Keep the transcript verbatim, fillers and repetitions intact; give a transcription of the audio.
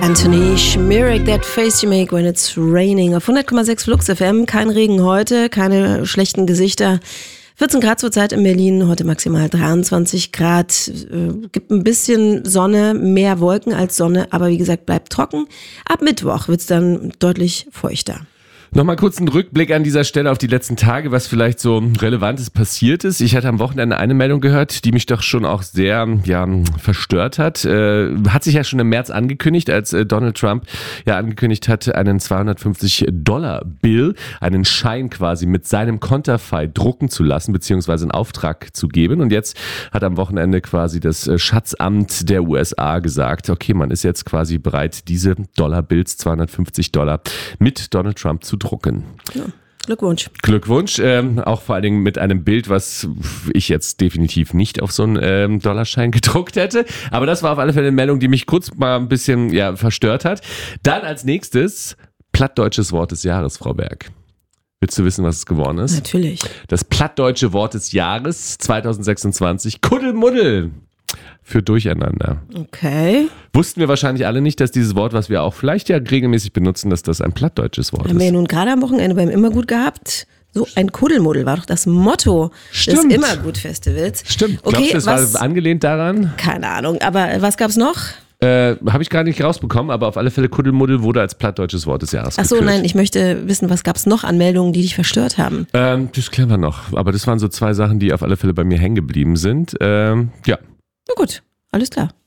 Anthony Schmierig, that face you make when it's raining. Auf hundert Komma sechs Flux F M, kein Regen heute, keine schlechten Gesichter. vierzehn Grad zurzeit in Berlin, heute maximal dreiundzwanzig Grad. Äh, gibt ein bisschen Sonne, mehr Wolken als Sonne, aber wie gesagt, bleibt trocken. Ab Mittwoch wird's dann deutlich feuchter. Nochmal kurz einen Rückblick an dieser Stelle auf die letzten Tage, was vielleicht so Relevantes passiert ist. Ich hatte am Wochenende eine Meldung gehört, die mich doch schon auch sehr ja, verstört hat. Äh, hat sich ja schon im März angekündigt, als äh, Donald Trump ja angekündigt hat, einen zweihundertfünfzig Dollar Bill, einen Schein quasi mit seinem Konterfei drucken zu lassen, beziehungsweise einen Auftrag zu geben. Und jetzt hat am Wochenende quasi das äh, Schatzamt der U S A gesagt, okay, man ist jetzt quasi bereit, diese Dollar-Bills, zweihundertfünfzig Dollar, mit Donald Trump zu drucken. Ja, Glückwunsch. Glückwunsch, ähm, auch vor allen Dingen mit einem Bild, was ich jetzt definitiv nicht auf so einen ähm, Dollarschein gedruckt hätte. Aber das war auf alle Fälle eine Meldung, die mich kurz mal ein bisschen ja, verstört hat. Dann als nächstes, plattdeutsches Wort des Jahres, Frau Berg. Willst du wissen, was es geworden ist? Natürlich. Das plattdeutsche Wort des Jahres zwanzig sechsundzwanzig, Kuddelmuddel. Für Durcheinander. Okay. Wussten wir wahrscheinlich alle nicht, dass dieses Wort, was wir auch vielleicht ja regelmäßig benutzen, dass das ein plattdeutsches Wort Haben ist. wir ja nun gerade am Wochenende beim Immergut gehabt. So ein Kuddelmuddel war doch das Motto Stimmt. des Immergut-Festivals. Stimmt. Okay, Glaubst du, das was, war angelehnt daran? Keine Ahnung, aber was gab's noch? Äh, habe ich gar nicht rausbekommen, aber auf alle Fälle Kuddelmuddel wurde als plattdeutsches Wort des Jahres Ach so, gekürt. nein, ich möchte wissen, was gab's noch an Meldungen, die dich verstört haben? Ähm, das klären wir noch. Aber das waren so zwei Sachen, die auf alle Fälle bei mir hängen geblieben sind. Ähm, ja. Na gut, alles klar.